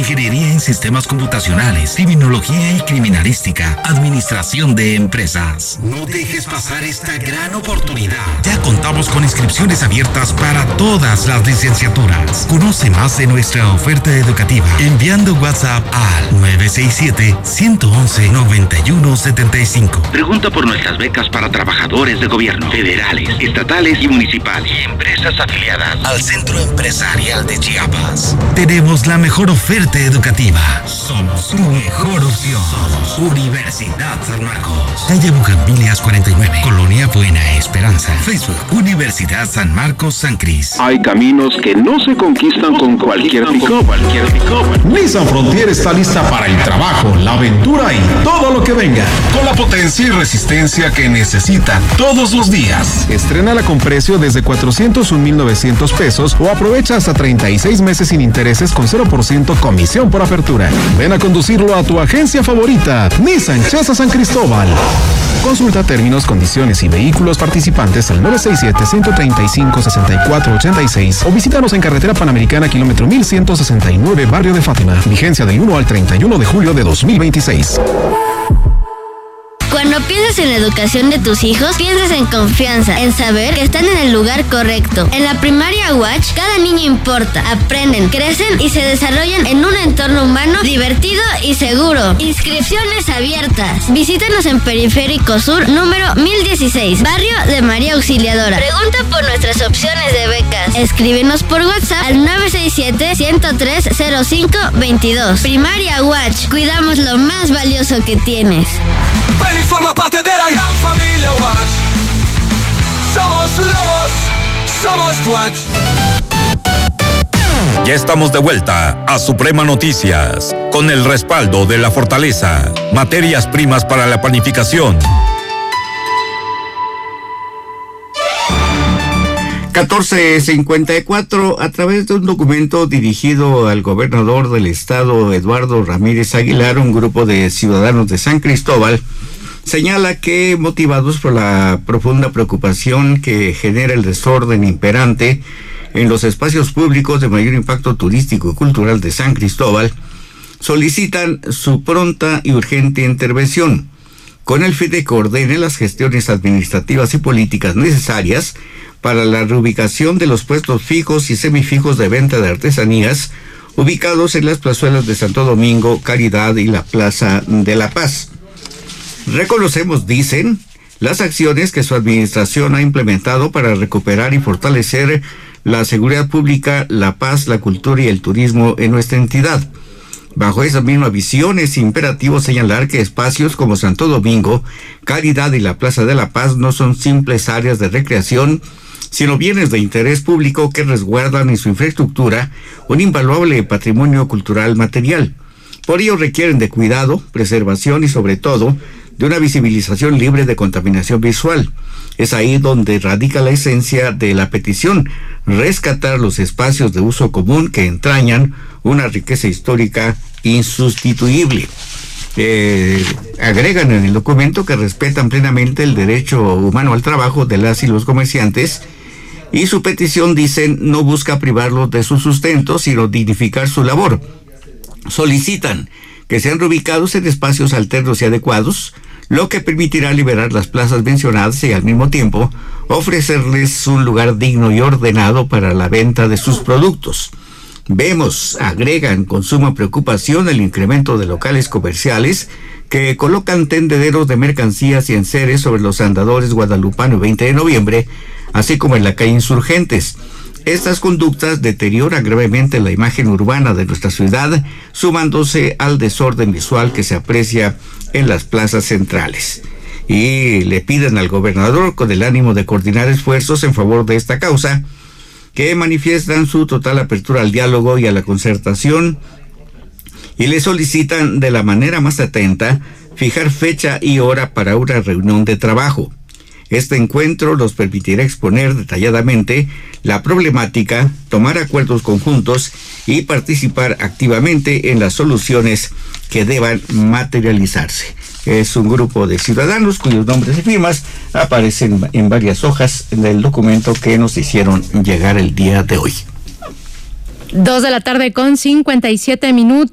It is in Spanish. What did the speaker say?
ingeniería en sistemas computacionales, criminología y criminalística, administración de empresas. No dejes pasar esta gran oportunidad. Ya contamos con inscripciones abiertas para todas las licenciaturas. Conoce más de nuestra oferta educativa enviando WhatsApp al 967-111-9175. Pregunta por nuestras becas para trabajadores de gobierno, federales, estatales y municipales y empresas afiliadas al Centro Empresarial de Chiapas. Tenemos la mejor oferta educativa. Somos tu mejor opción. Somos Universidad San Marcos. Calle Bugambilias 49, Colonia Buena Esperanza. Facebook, Universidad San Marcos San Cris. Hay caminos que no se conquistan con cualquier pick-up. Nissan Frontier está lista para el trabajo, la aventura y todo lo que venga. Con la potencia y resistencia que necesitan todos los días. Estrénala con precio desde 401,900 pesos o aprovecha hasta 36 meses sin intereses con 0% comisión por apertura. Ven a conducirlo a tu agencia favorita, Nissan Chesa San Cristóbal. Consulta términos, condiciones y vehículos participantes al 967-135-6486 o visítanos en Carretera Panamericana, kilómetro 1169, Barrio de Fátima. Vigencia del 1 al 31 de julio de 2026. Cuando piensas en la educación de tus hijos, piensas en confianza, en saber que están en el lugar correcto. En la primaria Watch, cada niño importa, aprenden, crecen y se desarrollan en un entorno humano, divertido y seguro. Inscripciones abiertas. Visítanos en Periférico Sur, número 1016, barrio de María Auxiliadora. Pregunta por nuestras opciones de becas. Escríbenos por WhatsApp al 967-103-0522. Primaria Watch, cuidamos lo más valioso que tienes. Ven y forma parte de la gran familia Watch. Somos Watch. Ya estamos de vuelta a Suprema Noticias, con el respaldo de La Fortaleza, materias primas para la panificación. 14:54, a través de un documento dirigido al gobernador del estado, Eduardo Ramírez Aguilar, un grupo de ciudadanos de San Cristóbal señala que, motivados por la profunda preocupación que genera el desorden imperante en los espacios públicos de mayor impacto turístico y cultural de San Cristóbal, solicitan su pronta y urgente intervención, con el fin de que ordene las gestiones administrativas y políticas necesarias para la reubicación de los puestos fijos y semifijos de venta de artesanías ubicados en las plazuelas de Santo Domingo, Caridad y la Plaza de la Paz. Reconocemos, dicen, las acciones que su administración ha implementado para recuperar y fortalecer la seguridad pública, la paz, la cultura y el turismo en nuestra entidad. Bajo esa misma visión es imperativo señalar que espacios como Santo Domingo, Caridad y la Plaza de la Paz no son simples áreas de recreación, sino bienes de interés público que resguardan en su infraestructura un invaluable patrimonio cultural material. Por ello requieren de cuidado, preservación y sobre todo de una visibilización libre de contaminación visual. Es ahí donde radica la esencia de la petición, rescatar los espacios de uso común que entrañan una riqueza histórica insustituible. Agregan en el documento que respetan plenamente el derecho humano al trabajo de las y los comerciantes, y su petición, dicen, no busca privarlos de su sustento, sino dignificar su labor. Solicitan que sean reubicados en espacios alternos y adecuados, lo que permitirá liberar las plazas mencionadas y al mismo tiempo ofrecerles un lugar digno y ordenado para la venta de sus productos. Vemos, agregan con suma preocupación, el incremento de locales comerciales que colocan tendederos de mercancías y enseres sobre los andadores Guadalupano y 20 de noviembre, así como en la calle Insurgentes. Estas conductas deterioran gravemente la imagen urbana de nuestra ciudad, sumándose al desorden visual que se aprecia en las plazas centrales. Y le piden al gobernador, con el ánimo de coordinar esfuerzos en favor de esta causa, que manifiestan su total apertura al diálogo y a la concertación, y le solicitan de la manera más atenta fijar fecha y hora para una reunión de trabajo. Este encuentro nos permitirá exponer detalladamente la problemática, tomar acuerdos conjuntos y participar activamente en las soluciones que deban materializarse. Es un grupo de ciudadanos cuyos nombres y firmas aparecen en varias hojas del documento que nos hicieron llegar el día de hoy. 2:57 p.m.